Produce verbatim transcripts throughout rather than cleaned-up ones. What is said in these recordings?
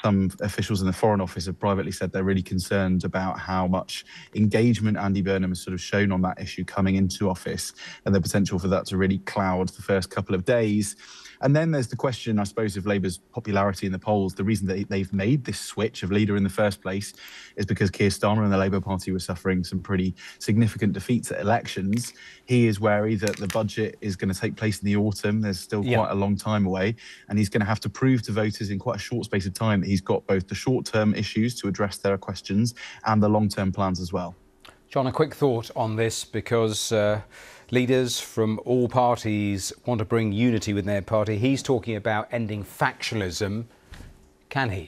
some officials in the Foreign Office have privately said they're really concerned about how much engagement Andy Burnham has sort of shown on that issue coming into office, and the potential for that to really cloud the first couple of days. And then there's the question, I suppose, of Labour's popularity in the polls. The reason that they've made this switch of leader in the first place is because Keir Starmer and the Labour Party were suffering some pretty significant defeats at elections. He is wary that the budget is going to take place in the autumn. There's still Yeah. quite a long time away, and he's going to have to prove to voters in quite a short space of time that he's got both the short-term issues to address their questions and the long-term plans as well. John, a quick thought on this, because uh, leaders from all parties want to bring unity within their party. He's talking about ending factionalism. Can he?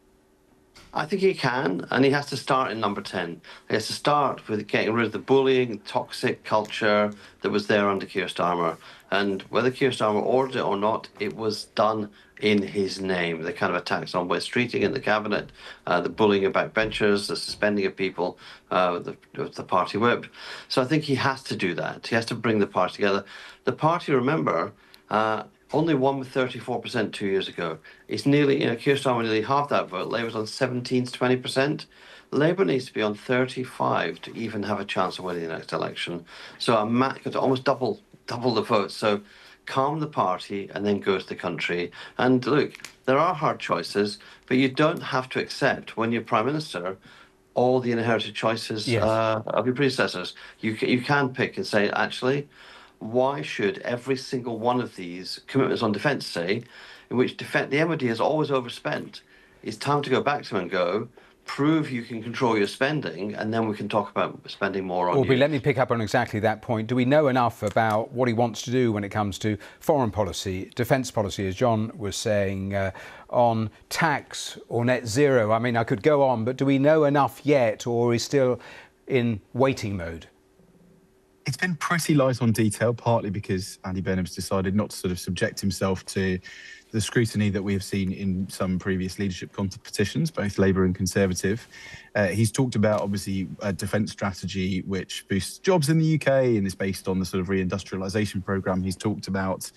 I think he can, and he has to start in number ten. He has to start with getting rid of the bullying, toxic culture that was there under Keir Starmer. And whether Keir Starmer ordered it or not, it was done in his name. The kind of attacks on Wes Streeting in the cabinet, uh, the bullying of backbenchers, the suspending of people, uh, the, the party whip. So I think he has to do that. He has to bring the party together. The party, remember, uh, only won with thirty-four percent two years ago. It's nearly, you know, Keir Starmer nearly half that vote. Labour's on seventeen to twenty percent. Labour needs to be on thirty-five to even have a chance of winning the next election. So a ma- almost double, double the vote. So calm the party and then go to the country. And look, there are hard choices, but you don't have to accept, when you're Prime Minister, all the inherited choices Yes. uh, of your predecessors. You, you can pick and say, actually, why should every single one of these commitments on defence, say, in which defense, the M O D has always overspent, it's time to go back to them and go, prove you can control your spending, and then we can talk about spending more on Aubrey, you. let me pick up on exactly that point. Do we know enough about what he wants to do when it comes to foreign policy, defence policy, as John was saying, uh, on tax or net zero? I mean, I could go on, but do we know enough yet, or is he still in waiting mode? It's been pretty light on detail, partly because Andy Burnham's decided not to sort of subject himself to the scrutiny that we have seen in some previous leadership competitions, both Labour and Conservative. Uh, he's talked about, obviously, a defence strategy which boosts jobs in the U K and is based on the sort of reindustrialisation programme he's talked about.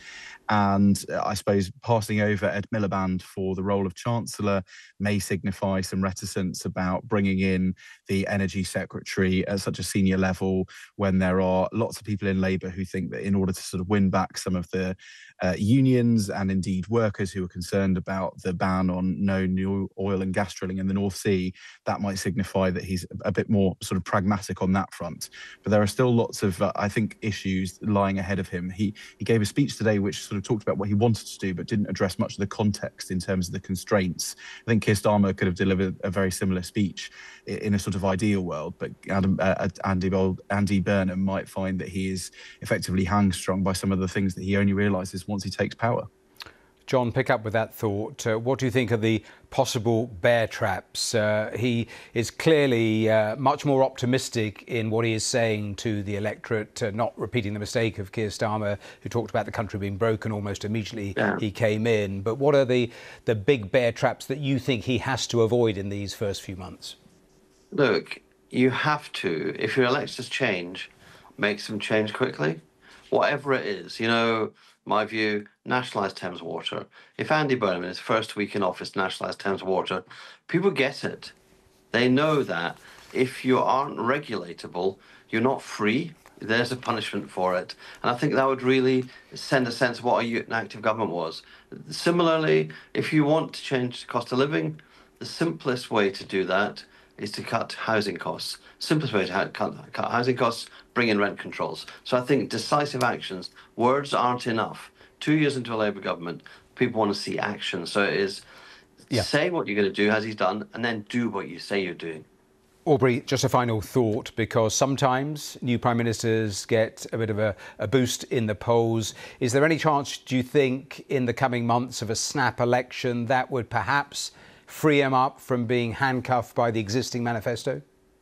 And uh, I suppose passing over Ed Miliband for the role of Chancellor may signify some reticence about bringing in the Energy Secretary at such a senior level, when there are lots of people in Labour who think that in order to sort of win back some of the uh, unions and indeed workers who are concerned about the ban on no new oil and gas drilling in the North Sea, that might signify that he's a bit more sort of pragmatic on that front. But there are still lots of, uh, I think, issues lying ahead of him. He he gave a speech today which sort of talked about what he wanted to do, but didn't address much of the context in terms of the constraints. I think Keir Starmer could have delivered a very similar speech in a sort of ideal world, but Adam, uh, Andy, Andy Burnham might find that he is effectively hang-strung by some of the things that he only realises once he takes power. John, pick up with that thought. Uh, what do you think of the possible bear traps? Uh, he is clearly uh, much more optimistic in what he is saying to the electorate, uh, not repeating the mistake of Keir Starmer, who talked about the country being broken almost immediately yeah. he came in. But what are the, the big bear traps that you think he has to avoid in these first few months? Look, you have to, if your electors change, make some change quickly. Whatever it is, you know, my view, nationalise Thames Water. If Andy Burnham in his first week in office nationalised Thames Water, people get it. They know that if you aren't regulatable, you're not free. There's a punishment for it. And I think that would really send a sense of what an active government was. Similarly, if you want to change the cost of living, the simplest way to do that is to cut housing costs. Simplest way to ha- cut, cut housing costs, bring in rent controls. So I think decisive actions, words aren't enough. Two years into a Labour government, people want to see action. So it is yeah. say what you're going to do, as he's done, and then do what you say you're doing. Aubrey, just a final thought, because sometimes new Prime Ministers get a bit of a, a boost in the polls. Is there any chance, do you think, in the coming months of a snap election that would perhaps free him up from being handcuffed by the existing manifesto?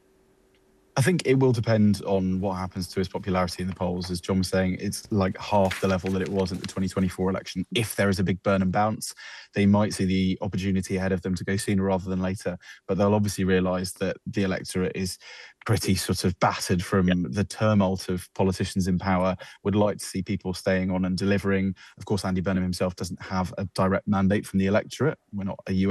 I think it will depend on what happens to his popularity in the polls. As John was saying, it's like half the level that it was at the twenty twenty-four election. If there is a big Burnham bounce, they might see the opportunity ahead of them to go sooner rather than later. But they'll obviously realise that the electorate is pretty sort of battered from yeah. the tumult of politicians in power, would like to see people staying on and delivering. Of course, Andy Burnham himself doesn't have a direct mandate from the electorate. We're not a U S